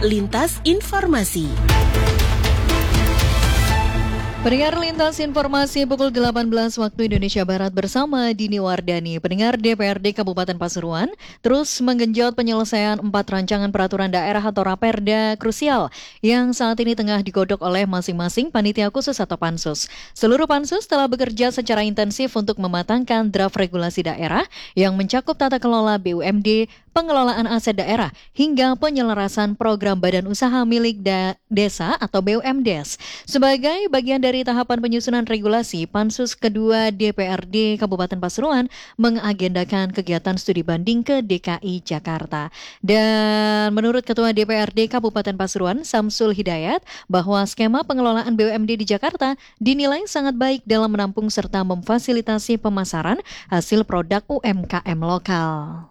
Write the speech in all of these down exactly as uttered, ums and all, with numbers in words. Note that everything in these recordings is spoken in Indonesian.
Lintas Informasi. Pendengar Lintas Informasi pukul delapan belas waktu Indonesia Barat bersama Dini Wardani. Pendengar D P R D Kabupaten Pasuruan terus menggenjot penyelesaian empat rancangan peraturan daerah atau Raperda krusial yang saat ini tengah digodok oleh masing-masing panitia khusus atau pansus. Seluruh pansus telah bekerja secara intensif untuk mematangkan draft regulasi daerah yang mencakup tata kelola B U M D, pengelolaan aset daerah, hingga penyelarasan program badan usaha milik da- desa atau B U M D E S. Sebagai bagian dari tahapan penyusunan regulasi, Pansus kedua D P R D Kabupaten Pasuruan mengagendakan kegiatan studi banding ke D K I Jakarta. Dan menurut Ketua D P R D Kabupaten Pasuruan, Samsul Hidayat, bahwa skema pengelolaan B U M D di Jakarta dinilai sangat baik dalam menampung serta memfasilitasi pemasaran hasil produk U M K M lokal.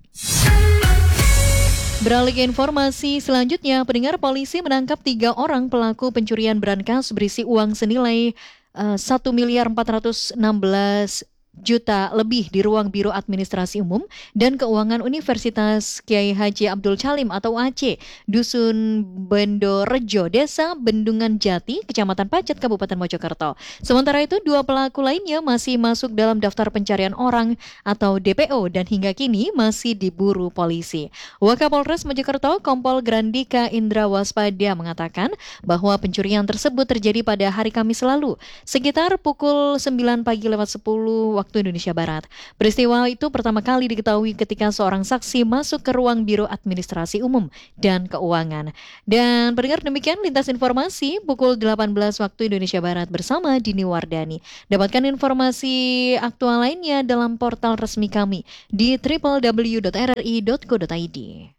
Beralih ke informasi selanjutnya, pendengar, polisi menangkap tiga orang pelaku pencurian brankas berisi uang senilai uh, satu miliar empat ratus enam belas juta lebih di ruang Biro Administrasi Umum dan Keuangan Universitas Kiai Haji Abdul Calim atau A C, Dusun Bendorejo, Desa Bendungan Jati, Kecamatan Pacet, Kabupaten Mojokerto. Sementara itu, dua pelaku lainnya masih masuk dalam daftar pencarian orang atau D P O dan hingga kini masih diburu polisi. Wakapolres Mojokerto, Kompol Grandika Indra Waspada, mengatakan bahwa pencurian tersebut terjadi pada hari Kamis lalu, sekitar pukul sembilan pagi lewat sepuluh waktu Indonesia Barat. Peristiwa itu pertama kali diketahui ketika seorang saksi masuk ke ruang Biro Administrasi Umum dan Keuangan. Dan pendengar, demikian Lintas Informasi pukul delapan belas waktu Indonesia Barat bersama Dini Wardani. Dapatkan informasi aktual lainnya dalam portal resmi kami di w w w dot r r i dot co dot i d.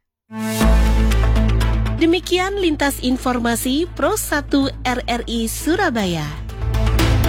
Demikian Lintas Informasi Pro satu R R I Surabaya.